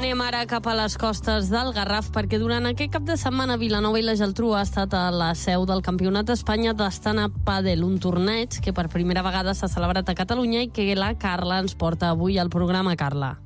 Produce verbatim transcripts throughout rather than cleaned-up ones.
anem ara cap a les costes del Garraf, perquè durant aquest cap de setmana Vilanova i la Geltrú ha estat a la seu del Campionat d'Espanya d'Stand-Up Padel, un torneig que per primera vegada s'ha celebrat a Catalunya i que la Carla ens porta avui al programa. Carla.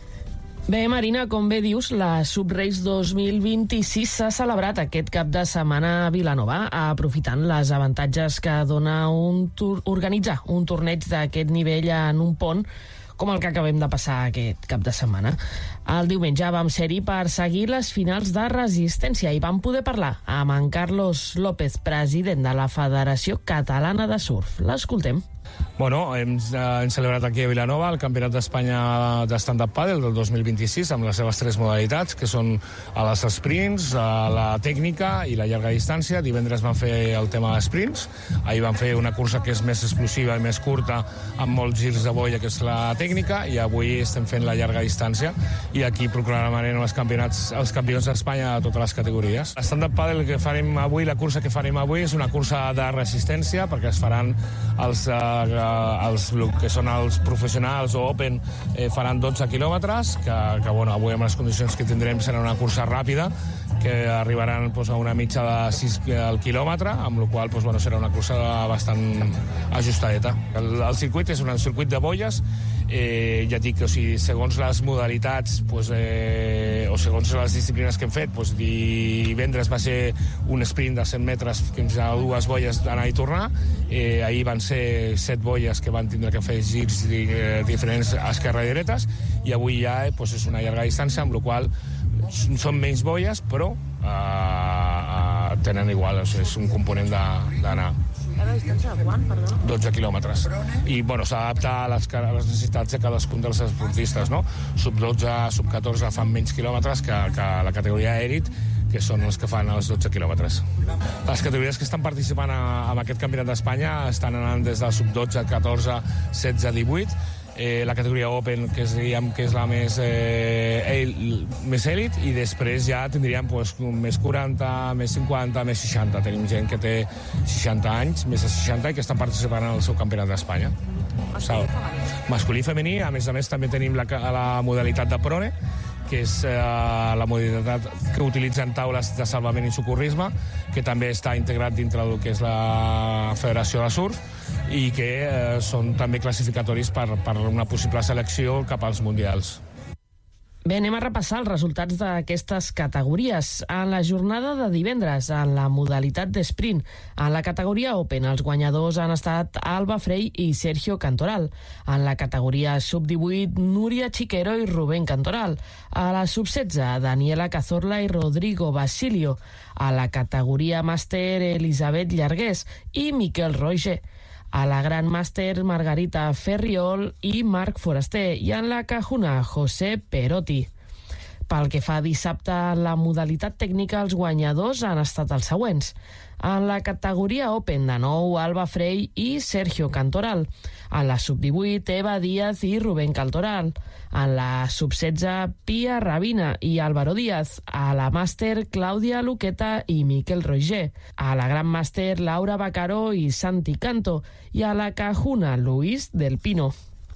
Bé, Marina, com bé dius, la Subrace dos mil vint-i-sis s'ha celebrat aquest cap de setmana a Vilanova, aprofitant les avantatges que dona un tur- organitzar un torneig d'aquest nivell en un pont com el que acabem de passar aquest cap de setmana. El diumenge vam ser-hi per seguir les finals de resistència i vam poder parlar amb en Carlos López, president de la Federació Catalana de Surf. L'escoltem. Bueno, hem, eh, hem celebrat aquí a Vilanova el Campionat d'Espanya de Stand-Up Padel del dos mil vint-i-sis amb les seves tres modalitats, que són a les sprints, a la tècnica i la llarga distància. Divendres vam fer el tema de sprints, ahir vam fer una cursa que és més explosiva i més curta, amb molts girs de boia, que és la tècnica, i avui estem fent la llarga distància, i aquí proclamarem els campionats, els campions d'Espanya de totes les categories. El Stand-Up Padel que farem avui, la cursa que farem avui, és una cursa de resistència, perquè es faran els eh, els que són els professionals o open, eh, faran dotze quilòmetres, que, que bueno, avui amb les condicions que tindrem serà una cursa ràpida, que arribaran pues, a una mitja de sis al quilòmetre, amb la qual pues, bueno, serà una cursa bastant ajustadeta. El, el circuit és un circuit de boies, eh, ja dic, o sigui, segons les modalitats pues, eh, o segons les disciplines que hem fet, pues, divendres va ser un sprint de cent metres fins a dues boies d'anar i tornar, eh, ahir van ser set boies que van tindre que fer girs eh, diferents a esquerra i dretes, i avui ja eh, pues, és una llarga distància, amb la qual són menys boies, però eh, eh, tenen igual, o sigui, és un component d'anar. La distància de quant, perdó? dotze quilòmetres. I bueno, s'adapta a les, a les necessitats de cadascun dels esportistes, no? Sub dotze, sub catorze fan menys quilòmetres que, que la categoria èlit, que són els que fan els dotze quilòmetres. Les categories que estan participant a, a aquest campionat d'Espanya estan anant des del sub dotze, catorze, setze, divuit, eh, la categoria Open, que és, diguem, que és la més, eh, el, més èlit, i després ja tindríem pues, més quaranta, més cinquanta, més seixanta. Tenim gent que té seixanta anys, més de seixanta, i que estan participant en el seu campionat d'Espanya. Masculí i femení, a més a més també tenim la, la modalitat de prone, que és eh, la modalitat que utilitzen taules de salvament i socorrisme, que també està integrat dintre del que és la Federació de Surf, i que eh, són també classificatoris per, per una possible selecció cap als mundials. Bé, anem a repassar els resultats d'aquestes categories. En la jornada de divendres, en la modalitat d'esprint, en la categoria Open, els guanyadors han estat Alba Frey i Sergio Cantoral. En la categoria sub divuit, Núria Chiquero i Rubén Cantoral. A la sub setze, Daniela Cazorla i Rodrigo Basilio. A la categoria màster, Elisabet Llargués i Miquel Roger. A la Gran Màster, Margarita Ferriol i Marc Foraster, i en la Cajuna, José Perotti. Pel que fa a dissabte, en la modalitat tècnica, els guanyadors han estat els següents. En la categoria Open, de nou, Alba Frey i Sergio Cantoral. En la sub divuit, Eva Díaz i Rubén Cantoral. En la sub setze, Pia Rabina i Álvaro Díaz. A la màster, Clàudia Luqueta i Miquel Roger. A la Gran Màster, Laura Bacaro i Santi Canto. I a la Cajuna, Luis del Pino.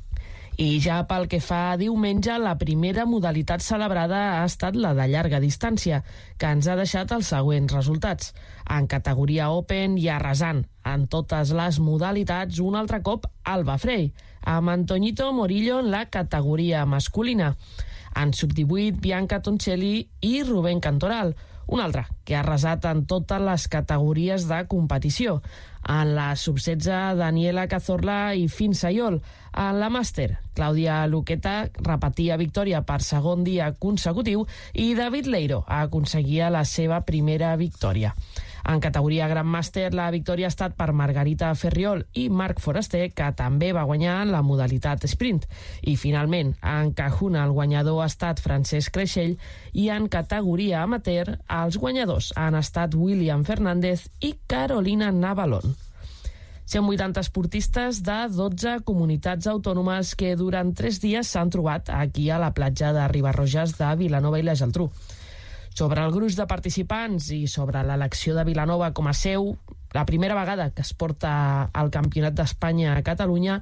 I ja pel que fa a diumenge, la primera modalitat celebrada ha estat la de llarga distància, que ens ha deixat els següents resultats. En categoria Open i arrasant en totes les modalitats, un altre cop Alba Frey, amb Antoñito Morillo en la categoria masculina. En sub divuit, Bianca Toncelli i Rubén Cantoral, un altre que ha arrasat en totes les categories de competició. En la sub setze, Daniela Cazorla i Fin Sayol. En la màster, Clàudia Luqueta repetia victòria per segon dia consecutiu i David Leiro aconseguia la seva primera victòria. En categoria Gran Màster, la victòria ha estat per Margarita Ferriol i Marc Foraster, que també va guanyar en la modalitat sprint. I finalment, en Cajuna, el guanyador ha estat Francesc Creixell, i en categoria amateur, els guanyadors han estat William Fernández i Carolina Navalón. cent vuitanta esportistes de dotze comunitats autònomes que durant tres dies s'han trobat aquí a la platja de Ribarroges de Vilanova i la Geltrú. Sobre el gruix de participants i sobre l'elecció de Vilanova com a seu, la primera vegada que es porta el Campionat d'Espanya a Catalunya,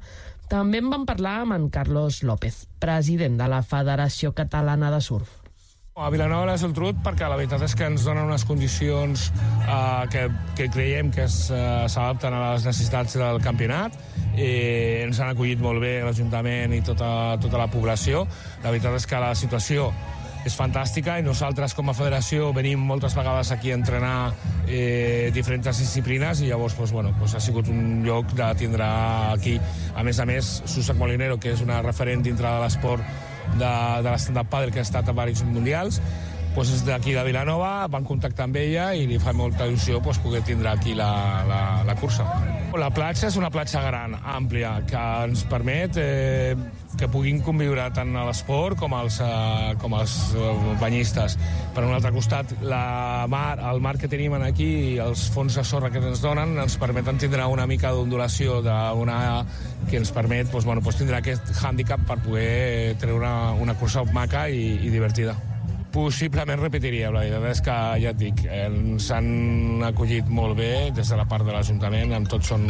També en vam parlar amb en Carlos López, president de la Federació Catalana de Surf. A Vilanova i la Geltrú, perquè la veritat és que ens donen unes condicions eh, que, que creiem que s'adapten a les necessitats del campionat. Eh, ens han acollit molt bé l'Ajuntament i tota, tota la població. La veritat és que la situació és fantàstica i nosaltres com a federació venim moltes vegades aquí a entrenar eh, diferents disciplines i llavors pues, bueno, pues, ha sigut un lloc de tindre aquí, a més a més, Susan Molinero, que és una referent dintre de l'esport de, de l'stand-up paddle, que ha estat a diversos mundials, doncs és d'aquí de Vilanova, van contactar amb ella i li fa molta il·lusió doncs, poder tindre aquí la, la, la cursa. La platja és una platja gran, àmplia, que ens permet eh, que puguin conviure tant a l'esport com els, eh, com els eh, banyistes. Per un altre costat, la mar, el mar que tenim aquí i els fons de sorra que ens donen ens permeten tindre una mica d'ondulació d'una que ens permet doncs, bueno, doncs tindre aquest hàndicap per poder treure una, una cursa maca i, i divertida. Possiblement repetiria, la veritat és que, ja et dic, ens han acollit molt bé des de la part de l'Ajuntament, amb tot són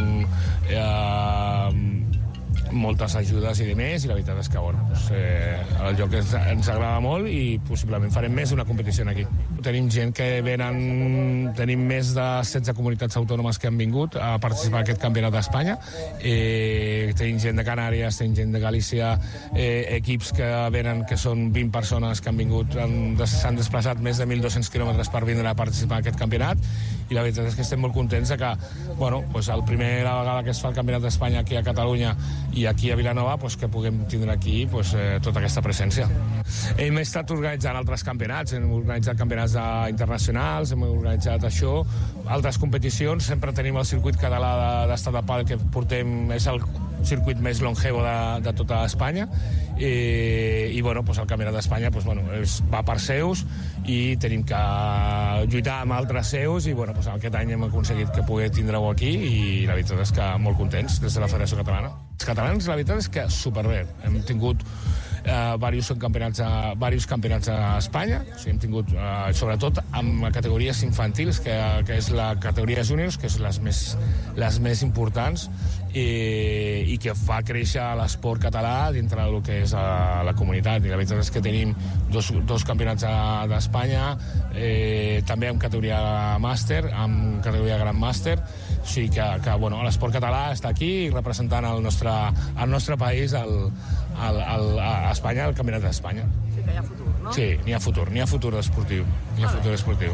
eh, moltes ajudes i de més, i la veritat és que, bueno, doncs, eh, el joc ens, ens agrada molt i possiblement farem més una competició aquí. Tenim gent que venen, tenim més de setze comunitats autònomes que han vingut a participar en aquest campionat d'Espanya. Eh, tenim gent de Canàries, tenim gent de Galícia, eh, equips que venen, que són vint persones que han vingut, s'han desplaçat més de mil dos-cents quilòmetres per vindre a participar en aquest campionat, i la veritat és que estem molt contents de que, bueno, doncs la primera vegada que es fa el campionat d'Espanya aquí a Catalunya i aquí a Vilanova, doncs que puguem tindre aquí doncs, eh, tota aquesta presència. Hem estat organitzant altres campionats, hem organitzat campionats internacionals, hem organitzat això, altres competicions, sempre tenim el circuit català d'estat de pal que portem, és el circuit més longevo de, de tota Espanya, i, i bueno, doncs el campionat d'Espanya doncs, bueno, es va per seus i tenim que lluitar amb altres seus i bueno, doncs aquest any hem aconseguit que poder tindre-ho aquí i la veritat és que molt contents des de la Federació Catalana. Els catalans la veritat és que superbé, hem tingut Uh, diversos campionats, a, diversos campionats a Espanya, o sigui, hem tingut uh, sobretot amb categories infantils, que, que és la categoria júniors, que és les més, les més importants i, i que fa créixer l'esport català dintre del que és a, la comunitat. I la veritat és que tenim dos, dos campionats d'Espanya, eh, també amb categoria màster, amb categoria gran màster, o sigui que, que bueno, l'esport català està aquí representant el nostre, el nostre país al, al, al, a Espanya, al Campionat d'Espanya. Sí que hi ha futur, no? Sí, n'hi ha futur, n'hi ha futur esportiu. N'hi ha futur esportiu.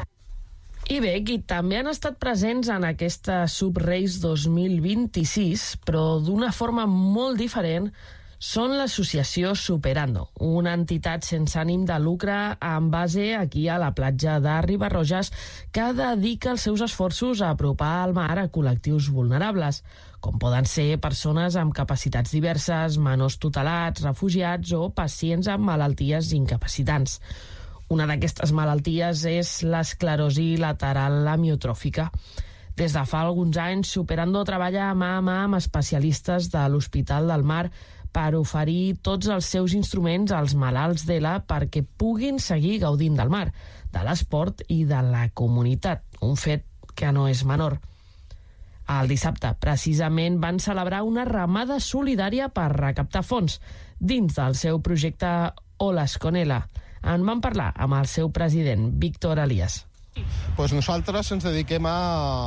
I bé, qui també han estat presents en aquesta Subrace dos mil vint-i-sis, però d'una forma molt diferent, són l'associació Superando, una entitat sense ànim de lucre amb base aquí a la platja de Ribarroges que dedica els seus esforços a apropar el mar a col·lectius vulnerables, com poden ser persones amb capacitats diverses, menors tutelats, refugiats o pacients amb malalties incapacitants. Una d'aquestes malalties és l'esclerosi lateral amiotròfica. Des de fa alguns anys, Superando treballa mà a mà amb especialistes de l'Hospital del Mar per oferir tots els seus instruments als malalts d'E L A perquè puguin seguir gaudint del mar, de l'esport i de la comunitat, un fet que no és menor. El dissabte, precisament, van celebrar una remada solidària per recaptar fons dins del seu projecte Olas con E L A. En van parlar amb el seu president, Víctor Elias. Pues nosaltres ens dediquem a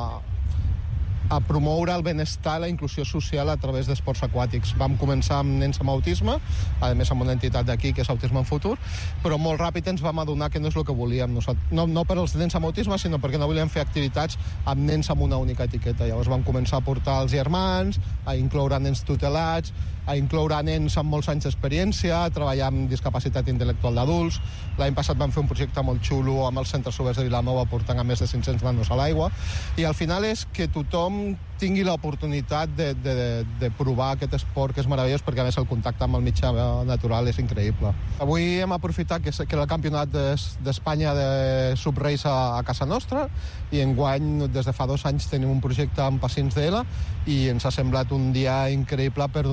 a promoure el benestar i la inclusió social a través d'esports aquàtics. Vam començar amb nens amb autisme, a més amb una entitat d'aquí que és Autisme en Futur, però molt ràpid ens vam adonar que no és el que volíem. No, no per als nens amb autisme, sinó perquè no volíem fer activitats amb nens amb una única etiqueta. Llavors vam començar a portar els germans, a incloure nens tutelats, a incloure nens amb molts anys d'experiència, a treballar amb discapacitat intel·lectual d'adults. L'any passat vam fer un projecte molt xulo amb els centres oberts de Vilanova portant a més de cinc-cents nanos a l'aigua, i al final és que tothom tingui l'oportunitat de, de, de provar aquest esport que és meravellós, perquè a més el contacte amb el mitjà natural és increïble. Avui hem aprofitat que, que era el campionat d'Espanya de Subrace a, a casa nostra, i enguany des de fa dos anys tenim un projecte amb pacients d'E L A i ens ha semblat un dia increïble per donar visibilitat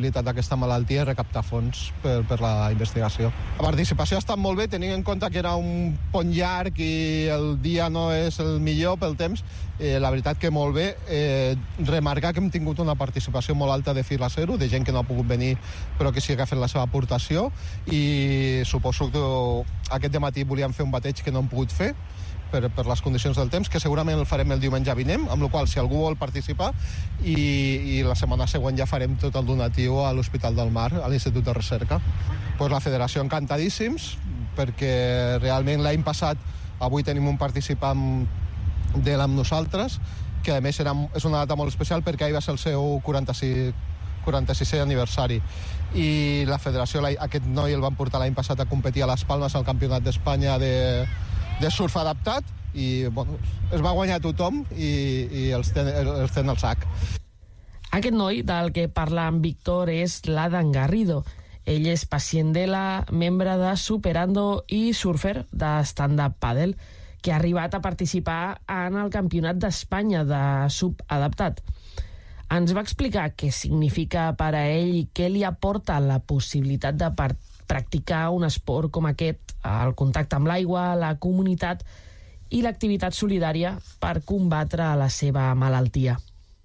possibilitat d'aquesta malaltia i recaptar fons per, per la investigació. La participació ha estat molt bé, tenint en compte que era un pont llarg i el dia no és el millor pel temps. Eh, la veritat que molt bé. Eh, remarcar que hem tingut una participació molt alta de fil a zero, de gent que no ha pogut venir però que sí que ha fet la seva aportació, i suposo que aquest dematí volíem fer un bateig que no hem pogut fer per, per les condicions del temps, que segurament el farem el diumenge vinent, amb la qual si algú vol participar, i, i la setmana següent ja farem tot el donatiu a l'Hospital del Mar, a l'Institut de Recerca. Pues la federació encantadíssims, perquè realment l'any passat, avui tenim un participant d'ell amb nosaltres, que a més era, és una data molt especial perquè ahir va ser el seu quaranta-sisè aniversari. I la federació, aquest noi el van portar l'any passat a competir a les Palmes al Campionat d'Espanya de, de surf adaptat, i bueno, es va guanyar tothom i, i els, ten, els ten al sac. Aquest noi del que parla en Víctor és l'Adam Garrido. Ell és pacient d'ELA, membre de Superando i surfer de stand-up paddle, que ha arribat a participar en el Campionat d'Espanya de sub adaptat. Ens va explicar què significa per a ell i què li aporta la possibilitat de practicar un esport com aquest, el contacte amb l'aigua, la comunitat i l'activitat solidària per combatre la seva malaltia.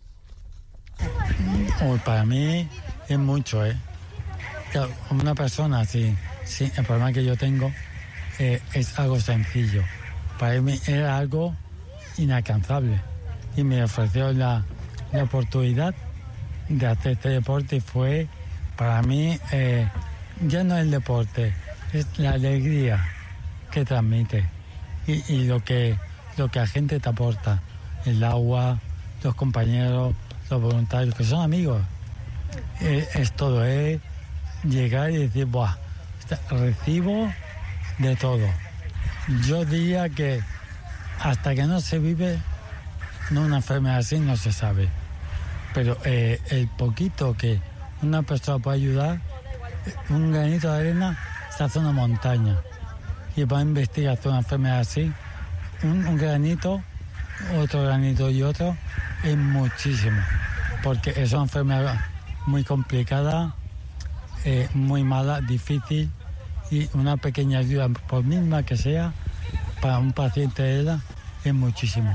Oh, para mí es mucho, ¿eh? Claro, una persona, sí, sí, el problema que yo tengo eh, es algo sencillo. Para mí era algo inalcanzable y me ofreció la, la oportunidad de hacer este deporte y fue para mí eh, ya no el deporte, es la alegría que transmite y, y lo que lo que la gente te aporta, el agua, los compañeros, los voluntarios que son amigos, es, es todo, es llegar y decir, buah, recibo de todo. Yo diría que hasta que no se vive, no una enfermedad así no se sabe. Pero eh, el poquito que una persona puede ayudar, un granito de arena se hace una montaña. Y para investigar una enfermedad así, un, un granito, otro granito y otro, es muchísimo. Porque es una enfermedad muy complicada, eh, muy mala, difícil. Y una pequeña ayuda, por mínima que sea, para un paciente de edad, es muchísimo.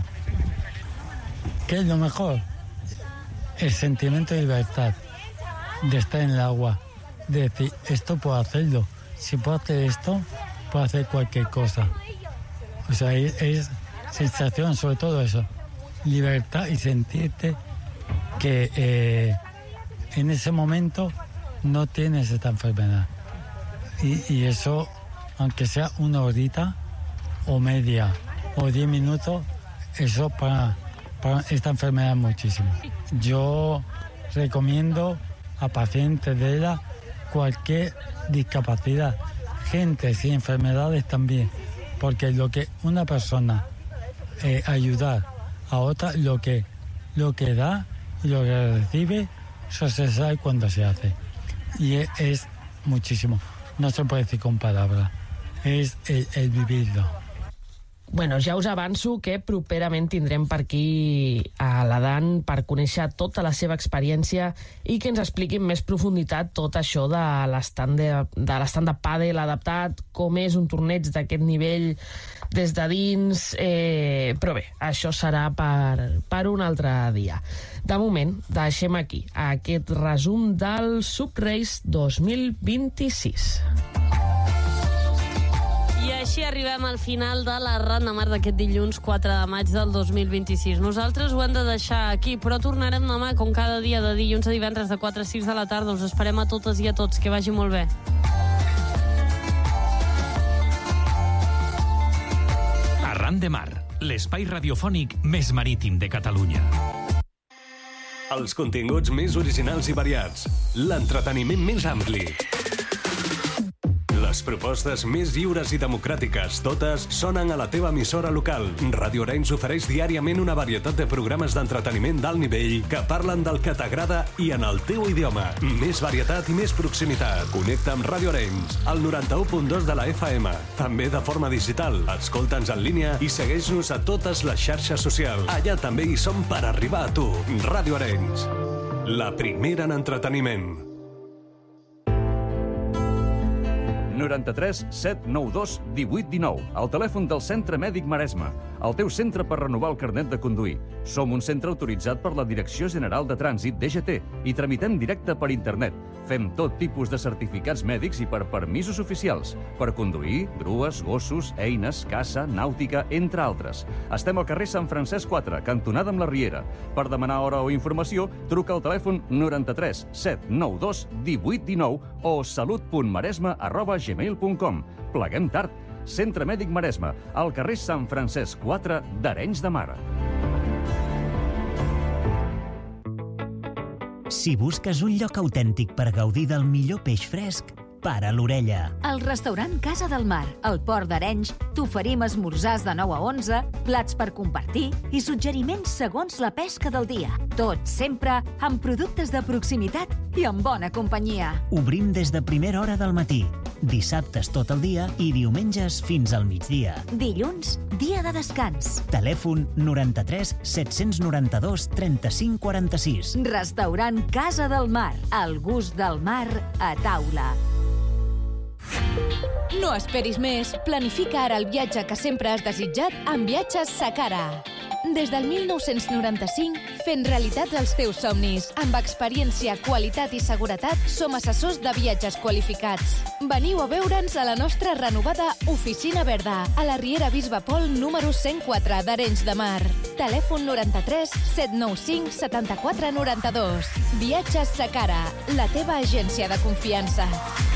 ¿Qué es lo mejor? El sentimiento de libertad, de estar en el agua, de decir, esto puedo hacerlo. Si puedo hacer esto, puedo hacer cualquier cosa. O sea, es, es sensación, sobre todo eso, libertad y sentirte que eh, en ese momento no tienes esta enfermedad. Y, y eso, aunque sea una horita o media o diez minutos, eso para, para esta enfermedad es muchísimo. Yo recomiendo a pacientes de ELA cualquier discapacidad, gente sin enfermedades también, porque lo que una persona eh, ayudar a otra, lo que, lo que da y lo que recibe, eso se sabe cuando se hace. Y es, es muchísimo. No se puede decir con palabras, és el, el vivirlo. Bueno, ja us avanço que properament tindrem per aquí a l'Adam per conèixer tota la seva experiència i que ens expliqui en més profunditat tot això de l'stand-up paddle adaptat, com és un torneig d'aquest nivell des de dins, eh, però bé, això serà per, per un altre dia. De moment, deixem aquí aquest resum del Subrace dos mil vint-i-sis. I així arribem al final de la Ran de Mar d'aquest dilluns quatre de maig del dos mil vint-i-sis. Nosaltres ho hem de deixar aquí, però tornarem demà, com cada dia, de dilluns a divendres de quatre a sis de la tarda. Us esperem a totes i a tots. Que vagi molt bé. Arran de Mar, l'espai radiofònic més marítim de Catalunya. Els continguts més originals i variats. L'entreteniment més ampli. Les propostes més lliures i democràtiques, totes sonen a la teva emissora local. Ràdio Arenys ofereix diàriament una varietat de programes d'entreteniment d'alt nivell que parlen del que t'agrada i en el teu idioma. Més varietat i més proximitat. Connecta amb Ràdio Arenys, al noranta-u punt dos de la F M. També de forma digital. Escolta'ns en línia i segueix-nos a totes les xarxes socials. Allà també hi som per arribar a tu. Ràdio Arenys, la primera en entreteniment. noranta-tres set nou dos divuit dinou. El telèfon del Centre Mèdic Maresme, el teu centre per renovar el carnet de conduir. Som un centre autoritzat per la Direcció General de Trànsit, D G T, i tramitem directe per internet. Fem tot tipus de certificats mèdics i per permisos oficials. Per conduir, grues, gossos, eines, caça, nàutica, entre altres. Estem al carrer Sant Francesc quatre, cantonada amb la Riera. Per demanar hora o informació, truca al telèfon noranta-tres set nou dos divuit dinou o salut punt maresme arroba gmail punt com. Pleguem tard. Centre Mèdic Maresme, al carrer Sant Francesc quatre d'Arenys de Mar. Si busques un lloc autèntic per gaudir del millor peix fresc, para l'orella. El restaurant Casa del Mar, al Port d'Arenys, t'oferim esmorzars de nou a onze, plats per compartir i suggeriments segons la pesca del dia. Tot sempre amb productes de proximitat i amb bona companyia. Obrim des de primera hora del matí, dissabtes tot el dia i diumenges fins al migdia. Dilluns, dia de descans. Telèfon noranta-tres set noranta-dos trenta-cinc quaranta-sis. Restaurant Casa del Mar, el gust del mar a taula. No esperis més. Planifica ara el viatge que sempre has desitjat amb Viatges Sacara. Des del mil nou-cents noranta-cinc, fent realitat els teus somnis. Amb experiència, qualitat i seguretat, som assessors de viatges qualificats. Veniu a veure'ns a la nostra renovada Oficina Verda, a la Riera Bisbe Pol número cent quatre d'Arenys de Mar. Telèfon noranta-tres set nou cinc setanta-quatre noranta-dos. Viatges Sacara, la teva agència de confiança.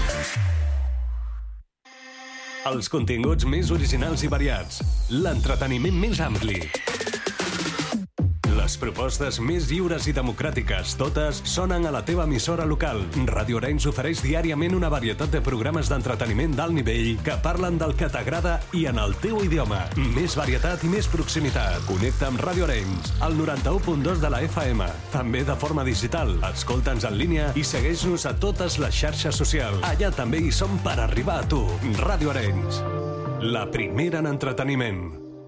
Els continguts més originals i variats. L'entreteniment més ampli. Les propostes més lliures i democràtiques, totes sonen a la teva emissora local. Ràdio Arenys ofereix diàriament una varietat de programes d'entreteniment d'alt nivell que parlen del que t'agrada i en el teu idioma. Més varietat i més proximitat. Connecta amb Ràdio Arenys, al noranta-u punt dos de la F M. També de forma digital. Escolta'ns en línia i segueix-nos a totes les xarxes socials. Allà també hi som per arribar a tu. Ràdio Arenys, la primera en entreteniment.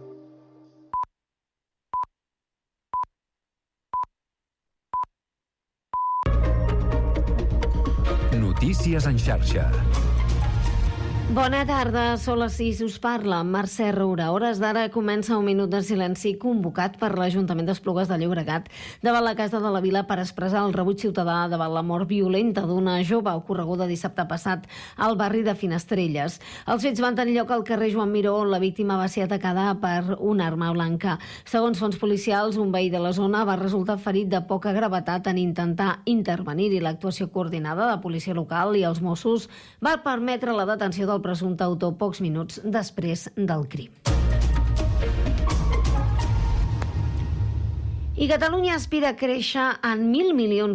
Notícies en xarxa. Bona tarda, són les sis, us parla Mercè Roura. A hores d'ara comença un minut de silenci convocat per l'Ajuntament d'Esplugues de Llobregat davant la Casa de la Vila per expressar el rebuig ciutadà davant la mort violenta d'una jove ocorreguda dissabte passat al barri de Finestrelles. Els fets van tenir lloc al carrer Joan Miró, on la víctima va ser atacada per una arma blanca. Segons fons policials, un veí de la zona va resultar ferit de poca gravetat en intentar intervenir i l'actuació coordinada de policia local i els Mossos va permetre la detenció del presumpte autor pocs minuts després del crim. I Catalunya aspira a créixer en mil milions